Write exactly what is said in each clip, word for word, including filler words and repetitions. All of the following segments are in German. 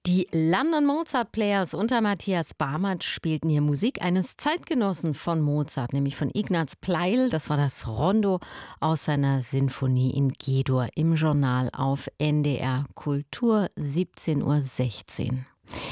Die London Mozart Players unter Matthias Barmert spielten hier Musik eines Zeitgenossen von Mozart, nämlich von Ignaz Pleil. Das war das Rondo aus seiner Sinfonie in G-Dur im Journal auf N D R Kultur siebzehn Uhr sechzehn.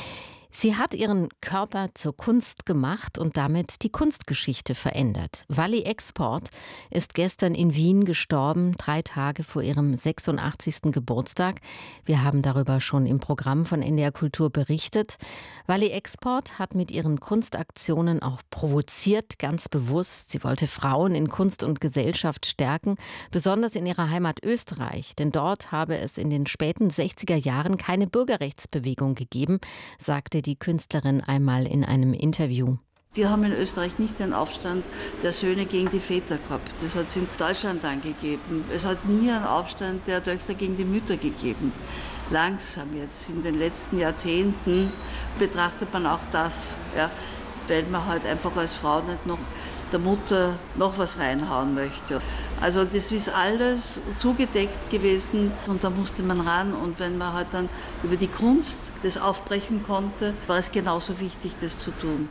Sie hat ihren Körper zur Kunst gemacht und damit die Kunstgeschichte verändert. Wally Export ist gestern in Wien gestorben, drei Tage vor ihrem sechsundachtzigsten Geburtstag. Wir haben darüber schon im Programm von N D R Kultur berichtet. Wally Export hat mit ihren Kunstaktionen auch provoziert, ganz bewusst. Sie wollte Frauen in Kunst und Gesellschaft stärken, besonders in ihrer Heimat Österreich. Denn dort habe es in den späten sechziger Jahren keine Bürgerrechtsbewegung gegeben, sagte die Künstlerin einmal in einem Interview. Wir haben in Österreich nicht den Aufstand der Söhne gegen die Väter gehabt. Das hat es in Deutschland dann gegeben. Es hat nie einen Aufstand der Töchter gegen die Mütter gegeben. Langsam jetzt, in den letzten Jahrzehnten, betrachtet man auch das, ja, weil man halt einfach als Frau nicht noch der Mutter noch was reinhauen möchte. Also das ist alles zugedeckt gewesen und da musste man ran. Und wenn man halt dann über die Kunst das aufbrechen konnte, war es genauso wichtig, das zu tun.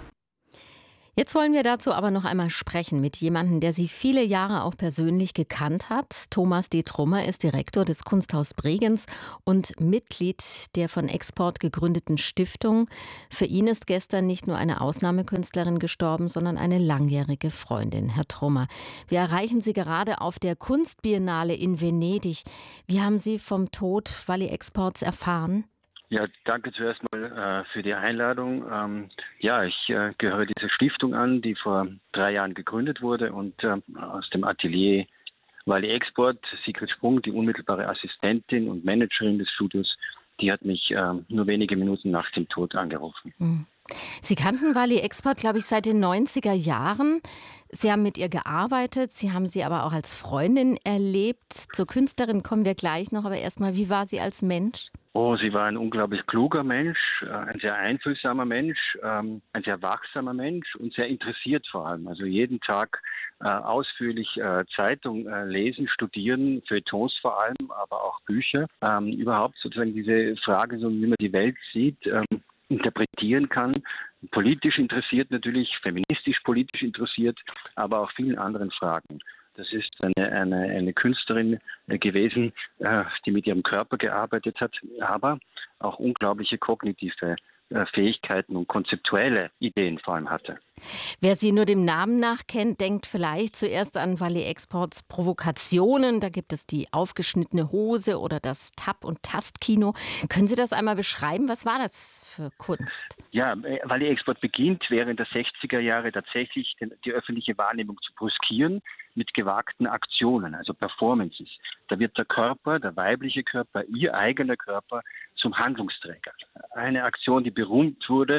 Jetzt wollen wir dazu aber noch einmal sprechen mit jemandem, der sie viele Jahre auch persönlich gekannt hat. Thomas D. Trummer ist Direktor des Kunsthaus Bregenz und Mitglied der von Export gegründeten Stiftung. Für ihn ist gestern nicht nur eine Ausnahmekünstlerin gestorben, sondern eine langjährige Freundin. Herr Trummer, wir erreichen Sie gerade auf der Kunstbiennale in Venedig. Wie haben Sie vom Tod Wally Exports erfahren? Ja, danke zuerst mal äh, für die Einladung. Ähm, ja, ich äh, gehöre dieser Stiftung an, die vor drei Jahren gegründet wurde und äh, aus dem Atelier Wally Export, Sigrid Sprung, die unmittelbare Assistentin und Managerin des Studios, die hat mich äh, nur wenige Minuten nach dem Tod angerufen. Hm. Sie kannten Wally Export, glaube ich, seit den neunziger Jahren. Sie haben mit ihr gearbeitet, Sie haben sie aber auch als Freundin erlebt. Zur Künstlerin kommen wir gleich noch, aber erstmal, wie war sie als Mensch? Oh, sie war ein unglaublich kluger Mensch, ein sehr einfühlsamer Mensch, ein sehr wachsamer Mensch und sehr interessiert vor allem. Also jeden Tag äh, ausführlich äh, Zeitung äh, lesen, studieren, Feuilletons vor allem, aber auch Bücher. Ähm, überhaupt sozusagen diese Frage, so wie man die Welt sieht, ähm, interpretieren kann. Politisch interessiert natürlich, feministisch politisch interessiert, aber auch vielen anderen Fragen. Das ist eine, eine, eine Künstlerin gewesen, äh, die mit ihrem Körper gearbeitet hat, aber auch unglaubliche kognitive äh, Fähigkeiten und konzeptuelle Ideen vor allem hatte. Wer sie nur dem Namen nach kennt, denkt vielleicht zuerst an Wally Exports Provokationen. Da gibt es die aufgeschnittene Hose oder das Tap- und Tastkino. Können Sie das einmal beschreiben? Was war das für Kunst? Ja, Wally Export beginnt während der sechziger Jahre tatsächlich die öffentliche Wahrnehmung zu brüskieren mit gewagten Aktionen, also Performances. Da wird der Körper, der weibliche Körper, ihr eigener Körper zum Handlungsträger. Eine Aktion, die berühmt wurde,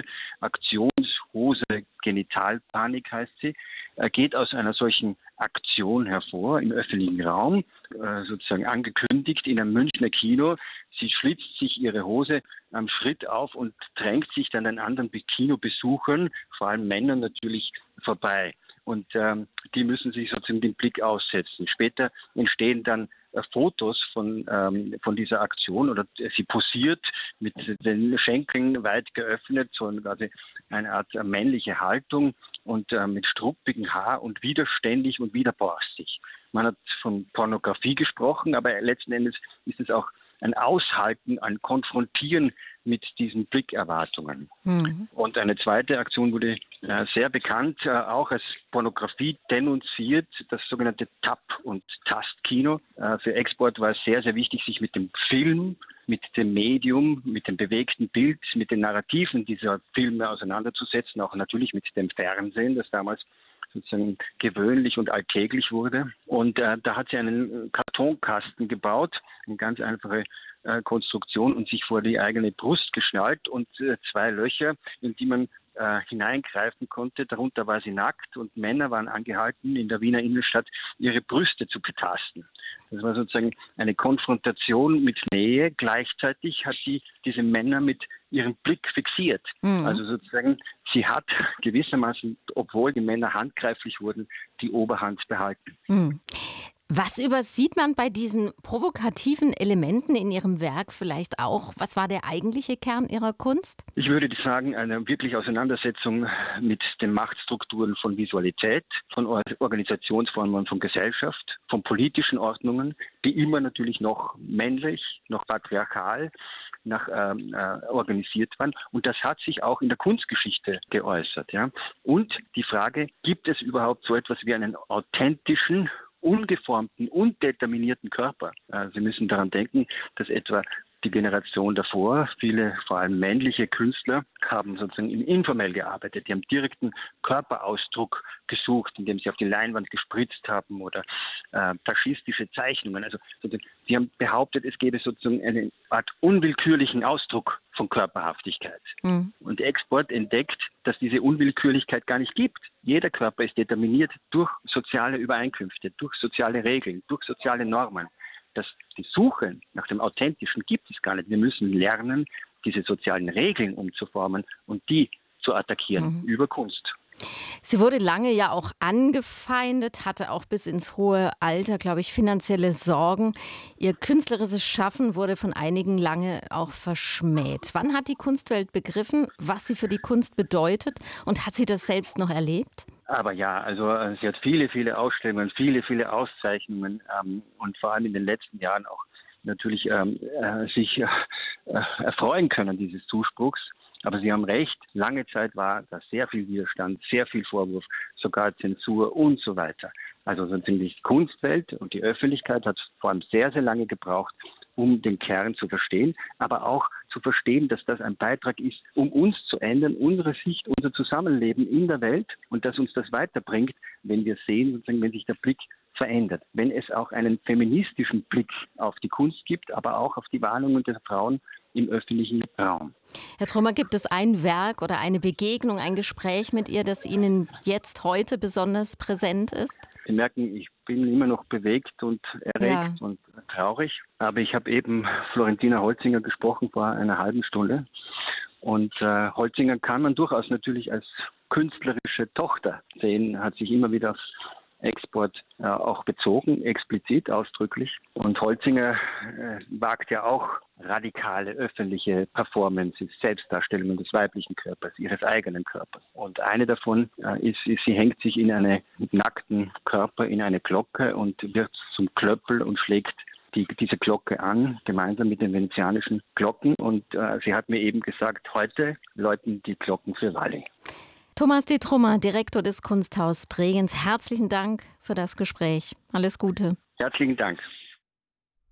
Aktionshose Genitalpanik heißt sie, geht aus einer solchen Aktion hervor im öffentlichen Raum, sozusagen angekündigt in einem Münchner Kino. Sie schlitzt sich ihre Hose am Schritt auf und drängt sich dann an anderen Kinobesuchern, vor allem Männern natürlich, vorbei. Und ähm, die müssen sich sozusagen den Blick aussetzen. Später entstehen dann äh, Fotos von, ähm, von dieser Aktion oder äh, sie posiert mit den Schenkeln weit geöffnet, so quasi eine Art äh, männliche Haltung und äh, mit struppigem Haar und widerständig und widerborstig. Man hat von Pornografie gesprochen, aber letzten Endes ist es auch ein Aushalten, ein Konfrontieren mit diesen Blickerwartungen. Mhm. Und eine zweite Aktion wurde äh, sehr bekannt, äh, auch als Pornografie denunziert, das sogenannte Tap- und Tastkino. Äh, für Export war es sehr, sehr wichtig, sich mit dem Film, mit dem Medium, mit dem bewegten Bild, mit den Narrativen dieser Filme auseinanderzusetzen, auch natürlich mit dem Fernsehen, das damals sozusagen gewöhnlich und alltäglich wurde. Und äh, da hat sie einen Kartonkasten gebaut, eine ganz einfache äh, Konstruktion und sich vor die eigene Brust geschnallt und äh, zwei Löcher, in die man äh, hineingreifen konnte. Darunter war sie nackt und Männer waren angehalten, in der Wiener Innenstadt ihre Brüste zu betasten. Das war sozusagen eine Konfrontation mit Nähe. Gleichzeitig hat sie diese Männer mit ihrem Blick fixiert. Mhm. Also sozusagen, sie hat gewissermaßen, obwohl die Männer handgreiflich wurden, die Oberhand behalten. Mhm. Was übersieht man bei diesen provokativen Elementen in Ihrem Werk vielleicht auch? Was war der eigentliche Kern Ihrer Kunst? Ich würde sagen, eine wirkliche Auseinandersetzung mit den Machtstrukturen von Visualität, von Organisationsformen von Gesellschaft, von politischen Ordnungen, die immer natürlich noch männlich, noch patriarchal nach, ähm, äh, organisiert waren. Und das hat sich auch in der Kunstgeschichte geäußert. Ja? Und die Frage, gibt es überhaupt so etwas wie einen authentischen, ungeformten, undeterminierten Körper? Äh, Sie müssen daran denken, dass etwa die Generation davor, viele vor allem männliche Künstler, haben sozusagen informell gearbeitet. Die haben direkten Körperausdruck gesucht, indem sie auf die Leinwand gespritzt haben oder äh, faschistische Zeichnungen. Also sie haben behauptet, es gäbe sozusagen eine Art unwillkürlichen Ausdruck von Körperhaftigkeit. Mhm. Und Export entdeckt, dass diese Unwillkürlichkeit gar nicht gibt. Jeder Körper ist determiniert durch soziale Übereinkünfte, durch soziale Regeln, durch soziale Normen. Das, die Suche nach dem Authentischen gibt es gar nicht. Wir müssen lernen, diese sozialen Regeln umzuformen und die zu attackieren mhm. über Kunst. Sie wurde lange ja auch angefeindet, hatte auch bis ins hohe Alter, glaube ich, finanzielle Sorgen. Ihr künstlerisches Schaffen wurde von einigen lange auch verschmäht. Wann hat die Kunstwelt begriffen, was sie für die Kunst bedeutet? Und hat sie das selbst noch erlebt? Aber ja, also äh, sie hat viele, viele Ausstellungen, viele, viele Auszeichnungen ähm, und vor allem in den letzten Jahren auch natürlich ähm, äh, sich äh, erfreuen können dieses Zuspruchs. Aber Sie haben recht, lange Zeit war da sehr viel Widerstand, sehr viel Vorwurf, sogar Zensur und so weiter. Also sozusagen die Kunstwelt und die Öffentlichkeit hat vor allem sehr, sehr lange gebraucht, um den Kern zu verstehen, aber auch zu verstehen, dass das ein Beitrag ist, um uns zu ändern, unsere Sicht, unser Zusammenleben in der Welt und dass uns das weiterbringt, wenn wir sehen, sozusagen, wenn sich der Blick verändert. Wenn es auch einen feministischen Blick auf die Kunst gibt, aber auch auf die Wahrnehmung der Frauen im öffentlichen Raum. Herr Trummer, gibt es ein Werk oder eine Begegnung, ein Gespräch mit ihr, das Ihnen jetzt heute besonders präsent ist? Sie merken, ich bin immer noch bewegt und erregt ja. und traurig. Aber ich habe eben Florentina Holzinger gesprochen vor einer halben Stunde. Und äh, Holzinger kann man durchaus natürlich als künstlerische Tochter sehen, hat sich immer wieder auf Export äh, auch bezogen, explizit, ausdrücklich. Und Holzinger äh, wagt ja auch radikale öffentliche Performances, Selbstdarstellungen des weiblichen Körpers, ihres eigenen Körpers. Und eine davon äh, ist, ist, sie hängt sich in einen nackten Körper in eine Glocke und wird zum Klöppel und schlägt die, diese Glocke an, gemeinsam mit den venezianischen Glocken. Und äh, sie hat mir eben gesagt, heute läuten die Glocken für Walli. Thomas de Trummer, Direktor des Kunsthaus Bregenz, herzlichen Dank für das Gespräch. Alles Gute. Herzlichen Dank.